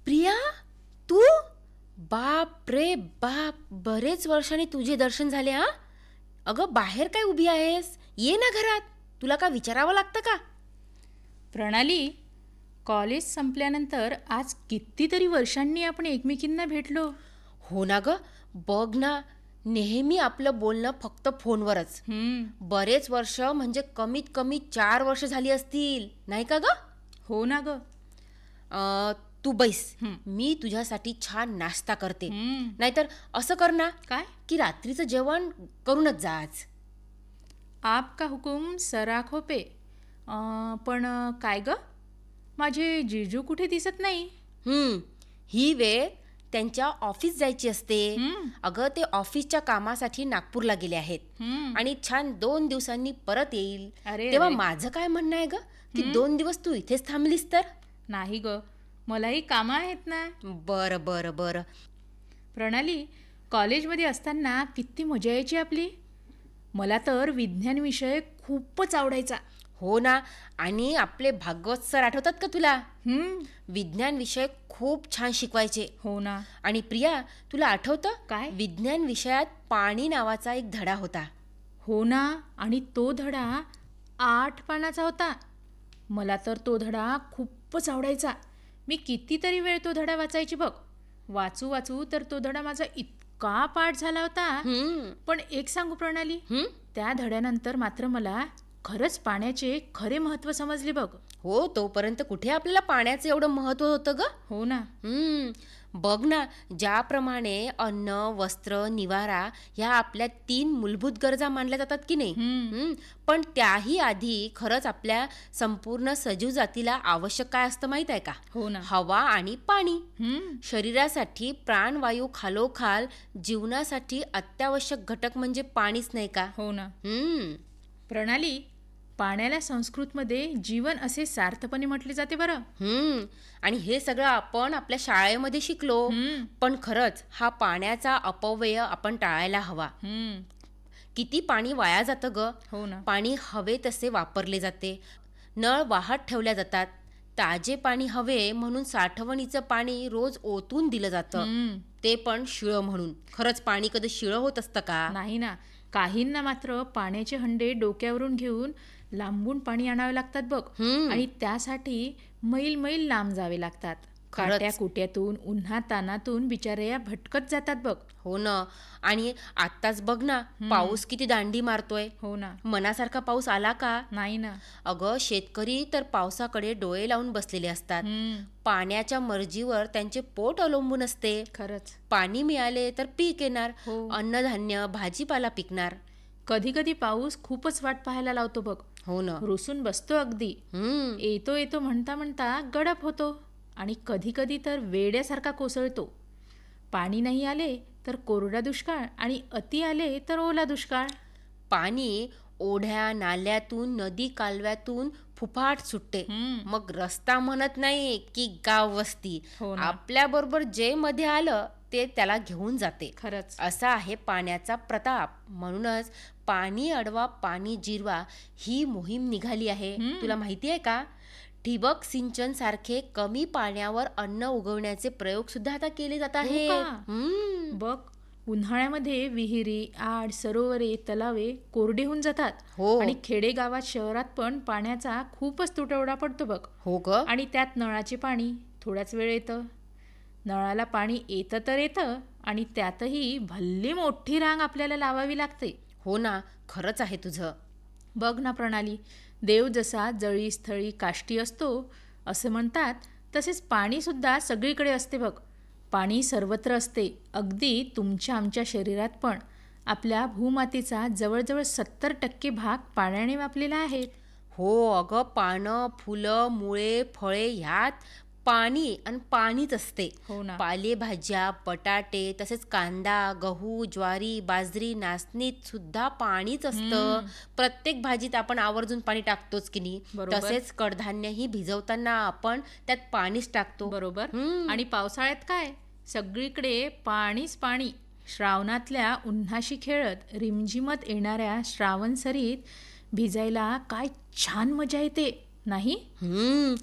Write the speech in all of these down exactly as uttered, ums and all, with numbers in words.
प्रिया, तू? बाप रे बाप, बरेच वर्षांनी तुझे दर्शन झाले. हा अगं, बाहेर काय उभी आहेस? ये ना घरात. तुला का विचारावं लागतं का? प्रणाली, कॉलेज संपल्यानंतर आज कितीतरी वर्षांनी आपण एकमेकींना भेटलो. हो ना ग. बघ ना, नेहमी आपलं बोलणं फक्त फोनवरच. हम्म, बरेच वर्ष म्हणजे कमीत कमी चार वर्ष झाली असतील, नाही का ग? हो ना ग. अं, तू बैस. हं. मी तुझ्यासाठी छान नाश्ता करते. हम्म, नाहीतर असं कर ना, काय? की रात्रीचं जेवण करूनच जा आज. आपका हुकुम सराखो पे. अं, पण अं, काय ग, माझे जीजू कुठे दिसत नाही. हम्म, ही वेळ त्यांच्या ऑफिस जायची असते. हम्म, अगं, ते ऑफिसच्या कामासाठी नागपूरला गेले आहेत हम्म. आणि छान दोन दिवसांनी परत येईल. अरे तेव्हा अरे. माझं काय म्हणणं आहे ग, की हं? दोन दिवस तू इथेच थांबलीस तर? नाही ग, मलाही कामं आहेत ना. बरं बरं बरं. प्रणाली, कॉलेजमध्ये असताना किती मजा यायची आपली. मला तर विज्ञान विषय खूपच आवडायचा. हो ना. आणि आपले भागवत सर आठवतात का तुला? हम्म, विज्ञान विषय खूप छान शिकवायचे. हो ना. आणि प्रिया, तुला आठवतं काय? विज्ञान विषयात पाणी नावाचा एक धडा होता. हो ना. आणि तो धडा आठ पानाचा होता. मला तर तो धडा खूपच आवडायचा. मी कितीतरी वेळ तो धडा वाचायची बघ. वाचू वाचू तर तो धडा माझा इतका पाठ झाला होता. हम्म पण एक सांगू प्रणाली, हम्म त्या धड्यानंतर मात्र मला खरंच पाण्याचे खरे महत्त्व समजले बघ. हो, तोपर्यंत कुठे आपल्याला पाण्याचं एवढं महत्त्व होतं ग. हो ना. हम्म बघ ना, ज्याप्रमाणे अन्न, वस्त्र, निवारा ह्या आपल्या तीन मूलभूत गरजा मानल्या जातात की नाही. हम्म. हम्म, पण त्याही आधी खरंच आपल्या संपूर्ण सजीव जातीला आवश्यक काय असतं माहीत आहे का? हो ना. हवा आणि पाणी. हम्म. शरीरासाठी प्राणवायू खालोखाल जीवनासाठी अत्यावश्यक घटक म्हणजे पाणीच, नाही का? हो ना. हम्म प्रणाली, पाण्याला संस्कृतमध्ये जीवन असे सार्थपणे म्हटले जाते बरं. हम्म आणि हे सगळं आपण आपल्या शाळेमध्ये शिकलो. हम्म. पण खरंच हा पाण्याचा अपव्यय आपण टाळायला हवा. हम्म. किती पाणी वाया जातं ग. हो ना. पाणी हवे तसे वापरले जाते. नळ वाहत ठेवल्या जातात. ताजे पाणी हवे म्हणून साठवणीचं पाणी रोज ओतून दिलं जातं, हम्म. ते पण शिळं म्हणून. खरंच पाणी कधी शिळं होत असतं का? नाही ना. काहींना मात्र पाण्याचे हंडे डोक्यावरून घेऊन लांबून पाणी आणावे लागतात बघ. हम्म आणि त्यासाठी मैल मैल लांब जावे लागतात. खरंच. काट्या कुट्यातून उन्हा तानातून बिचाऱ्या भटकत जातात बघ. हो ना. आणि आत्ताच बघ ना, पाऊस किती दांडी मारतोय. हो ना. मनासारखा पाऊस आला का? नाही ना. अगं, शेतकरी तर पावसाकडे डोळे लावून बसलेले असतात. हम्म. पाण्याच्या मर्जीवर त्यांचे पोट अवलंबून असते. खरंच. पाणी मिळाले तर पीक येणार, हो. अन्नधान्य, भाजीपाला पिकणार. कधी कधी पाऊस खूपच वाट पाहायला लावतो बघ. हो ना. रुसून बसतो अगदी. हम्म येतो येतो म्हणता म्हणता गडप होतो. आणि कधी कधी तर वेड्यासारखा कोसळतो. पाणी नाही आले तर कोरडा दुष्काळ, आणि अति आले तर ओला दुष्काळ. पाणी ओढ्या नाल्यातून, नदी कालव्यातून फुफाट सुटते. हम्म. मग रस्ता म्हणत नाही की गाव वस्ती. हो ना. आपल्याबरोबर जे मध्ये आलं ते त्याला घेऊन जाते. खरंच. असा आहे पाण्याचा प्रताप. म्हणूनच पाणी अडवा पाणी जिरवा ही मोहीम निघाली आहे. हम्म. तुला माहिती आहे का? ठिबक सिंचन सारखे कमी पाण्यावर अन्न उगवण्याचे प्रयोग सुद्धा आता केले जात आहेत. का? हम्म बघ, उन्हाळ्यामध्ये विहिरी, आड, सरोवरे, तलावे कोरडे होऊन जातात. हो. आणि खेडेगावात, शहरात पण पाण्याचा खूपच तुटवडा पडतो बघ. हो ग. आणि त्यात नळाचे पाणी थोड्याच वेळ येतं. नळाला पाणी येतं तर येतं, आणि त्यातही भल्ली मोठी रांग आपल्याला लावावी लागते. हो ना, खरंच आहे तुझं. बघ ना प्रणाली, देव जसा जळी स्थळी काष्टी असतो असं म्हणतात, तसेच पाणीसुद्धा सगळीकडे असते बघ. पाणी सर्वत्र असते, अगदी तुमच्या आमच्या शरीरात पण. आपल्या भूमातेचा जवळजवळ सत्तर टक्के भाग पाण्याने व्यापलेला आहे. हो अगं, पानं, फुलं, मुळे, फळे ह्यात पाणी आणि पाणीच असते. हो ना. पालेभाज्या, बटाटे, तसेच कांदा, गहू, ज्वारी, बाजरी, नाचणीत सुद्धा पाणीच असतं. हम्म. प्रत्येक भाजीत आपण आवर्जून पाणी टाकतोच की नाही. बरोबर. तसेच कडधान्यही भिजवताना आपण त्यात पाणीच टाकतो. बरोबर. हम्म. आणि पावसाळ्यात काय, सगळीकडे पाणीच पाणी. श्रावणातल्या उन्हाशी खेळत रिमझिमत येणाऱ्या श्रावण सरीत भिजायला काय छान मजा येते, नाही? हम्म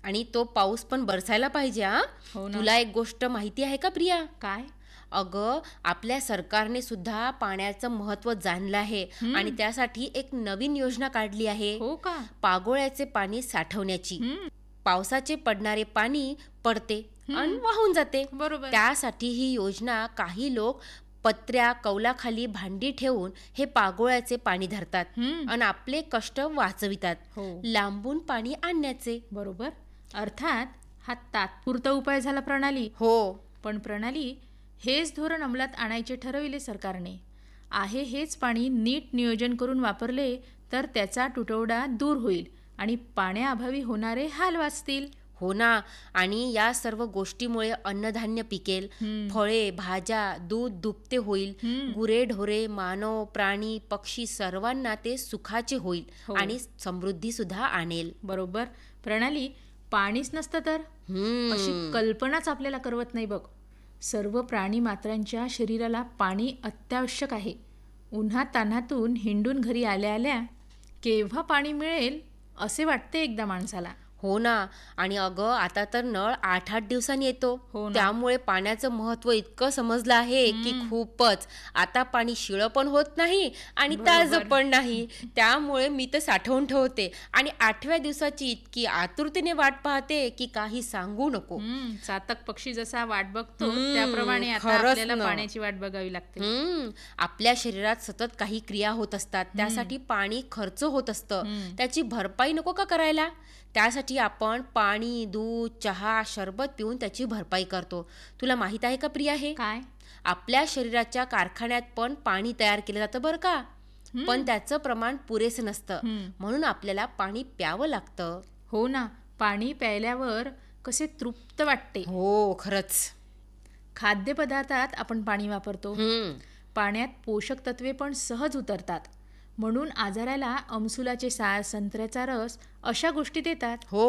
आणि तो पाऊस पण बरसायला पाहिजे. हा हो ना. तुला एक गोष्ट माहिती आहे का प्रिया? काय? अगं, आपल्या सरकारने सुद्धा पाण्याचं महत्त्व जाणलं आहे आणि त्यासाठी एक नवीन योजना काढली आहे, हो का? पागोळ्याचे पाणी साठवण्याची. हम्म. पावसाचे पडणारे पाणी पडते आणि वाहून जाते. बरोबर. त्यासाठी ही योजना काही लोक पत्र्या कौलाखाली भांडी ठेवून हे पागोळ्याचे पाणी धरतात हम्म. आणि आपले कष्ट वाचवितात, हो. लांबून पाणी आणण्याचे. बरोबर. अर्थात हा तात्पुरता उपाय झाला प्रणाली. हो, पण प्रणाली, हेच धोरण अंमलात आणायचे ठरविले सरकारने. आहे हेच पाणी नीट नियोजन करून वापरले तर त्याचा तुटवडा दूर होईल आणि पाण्याअभावी होणारे हाल वाचतील. हो ना. आणि या सर्व गोष्टीमुळे अन्नधान्य पिकेल, फळे भाज्या दूध दुभते होईल, गुरे ढोरे मानव प्राणी पक्षी सर्वांना ते सुखाचे होईल हो. आणि समृद्धी सुद्धा आणेल. बरोबर. प्रणाली, पाणीच नसतं तर हम्म. अशी कल्पनाच आपल्याला करवत नाही बघ. सर्व प्राणी मात्रांच्या शरीराला पाणी अत्यावश्यक आहे. उन्हात तान्हातून हिंडून घरी आल्या आल्या केव्हा पाणी मिळेल असे वाटते एकदा माणसाला. हो ना. आणि अगं, आता तर नळ आठ आठ दिवसांनी येतो. हो ना. त्यामुळे पाण्याचं महत्त्व इतकं समजलं आहे की खूपच. आता पाणी शिळं पण होत नाही आणि ताजं पण नाही. त्यामुळे मी तर साठवून ठेवते आणि आठव्या दिवसाची इतकी आतुरतेने वाट पाहते की काही सांगू नको. हम्म, चातक पक्षी जसा वाट बघतो हम्म, त्याप्रमाणे आता खरंच आपल्याला ना. पाण्याची वाट बघावी लागते. हम्म. आपल्या शरीरात सतत काही क्रिया होत असतात, त्यासाठी पाणी खर्च होत असतं. त्याची भरपाई नको का करायला? त्यासाठी आपण पाणी दूध चहा शरबत पिऊन त्याची भरपाई करतो. तुला माहित आहे का प्रिया हे? काय? आपल्या शरीराच्या कारखान्यात पण पाणी तयार केलं जातं बरं का, पण त्याचं प्रमाण पुरेसं नसतं, म्हणून आपल्याला पाणी प्यावं लागतं. हो ना. पाणी प्यायल्यावर कसे तृप्त वाटते. हो, खरंच. खाद्यपदार्थात आपण पाणी वापरतो. हम्म. पाण्यात पोषक तत्वे पण सहज उतरतात, म्हणून आजाराला अमसुलाचे सार संत्र्याचा रस अशा गोष्टी देतात. हो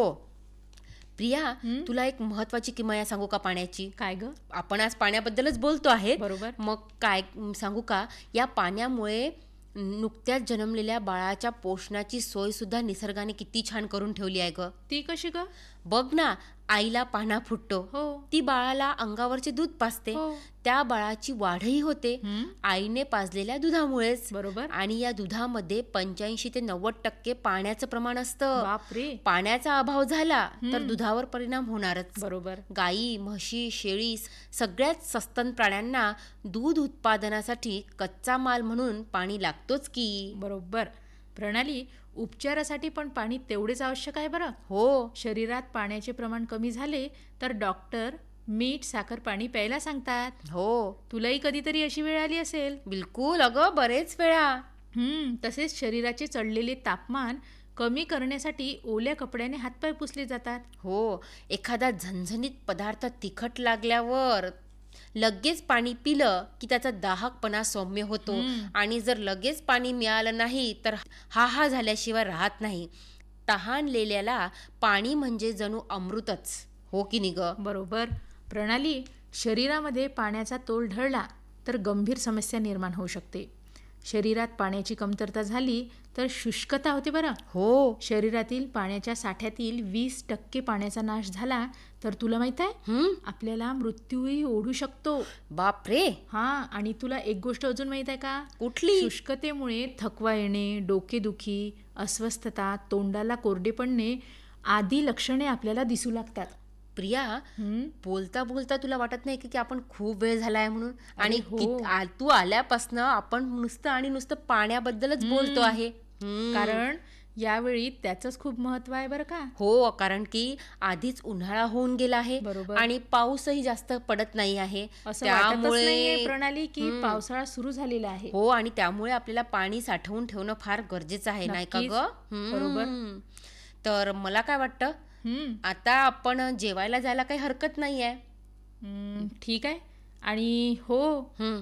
प्रिया, तुला एक महत्वाची किमया सांगू का पाण्याची? काय ग? आपण आज पाण्याबद्दलच बोलतो आहे, बरोबर. मग काय सांगू का? या पाण्यामुळे नुकत्याच जन्मलेल्या बाळाच्या पोषणाची सोय सुद्धा निसर्गाने किती छान करून ठेवली आहे ग. ती कशी ग? बघ ना, आईला पान्हा फुटतो, हो. ती बाळाला अंगावरचे दूध पाजते, हो. त्या बाळाची वाढही होते हम्म. आईने पाजलेल्या दुधामुळेच. बरोबर. आणि या दुधामध्ये पंच्याऐंशी ते नव्वद टक्के पाण्याचं प्रमाण असतं. बापरे. पाण्याचा अभाव झाला तर दुधावर परिणाम होणारच. बरोबर. गाई म्हशी शेळी सगळ्याच सस्तन प्राण्यांना दूध उत्पादनासाठी कच्चा माल म्हणून पाणी लागतोच की. बरोबर. प्रणाली, उपचारासाठी पण पाणी तेवढेच आवश्यक आहे बरं. हो. शरीरात पाण्याचे प्रमाण कमी झाले तर डॉक्टर मीठ साखर पाणी प्यायला सांगतात. हो, तुलाही कधीतरी अशी वेळ आली असेल. बिलकुल. अगं, बरेच वेळा. हम्म. तसेच शरीराचे चढलेले तापमान कमी करण्यासाठी ओल्या कपड्याने हातपाय पुसले जातात. हो, एखादा झणझणीत पदार्थ तिखट लागल्यावर लगेच पाणी पिलं की त्याचा दाहकपणा सौम्य होतो आणि जर लगेच पाणी मिळालं नाही तर हा हा झाल्याशिवाय राहत नाही. तहानलेल्याला पाणी म्हणजे जणू अमृतच, हो की नाही ग? बरोबर. प्रणाली, शरीरामध्ये पाण्याचा तोल ढळला तर गंभीर समस्या निर्माण होऊ शकते. शरीरात पाण्याची कमतरता झाली तर शुष्कता होते बरं. हो. शरीरातील पाण्याच्या साठ्यातील वीस टक्के पाण्याचा नाश झाला तर तुला माहित आहे, हम्म. आपल्याला मृत्यूही ओढू शकतो. बापरे. हा. आणि तुला एक गोष्ट अजून माहित आहे का? कुठली? शुष्कतेमुळे थकवा येणे, डोकेदुखी, अस्वस्थता, तोंडाला कोरडे पडणे आदी लक्षणे आपल्याला दिसू लागतात. प्रिया, हम्म. बोलता बोलता तुला वाटत नाही की की आपण खूप वेळ झालाय म्हणून? आणि हो. कित- आ- तू आल्यापासनं आपण नुसतं आणि नुसतं पाण्याबद्दलच बोलतो आहे. हम्म. कारण यावेळी त्याचंच खूप महत्व आहे बरं का. हो, कारण की आधीच उन्हाळा होऊन गेला आहे बरोबर. आणि पाऊसही जास्त पडत नाही आहे. असं वाटतच नाहीये प्रणाली की पावसाळा सुरू झालेला आहे. हो, आणि त्यामुळे आपल्याला पाणी साठवून ठेवणं फार गरजेचं आहे, नाही का नक्कीच. ग? हम्म. बरोबर. तर मला काय वाटतं, हम्म. आता आपण जेवायला जायला काही हरकत नाही आहे. हम्म, ठीक आहे. आणि हो, हम्म.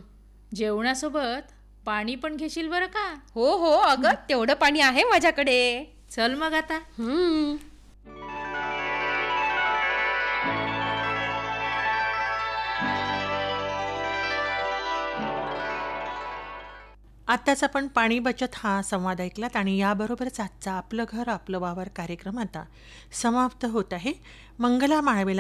जेवणासोबत पाणी पण घेशील बरं का. हो हो, अगं तेवढं पाणी आहे माझ्याकडे. चल मग आता. हम्म. आत्ताच आपण पाणी बचत हा संवाद ऐकलात आणि याबरोबरच आजचा आपलं घर आपलं वावर कार्यक्रम आता समाप्त होत आहे. मंगला माळवेला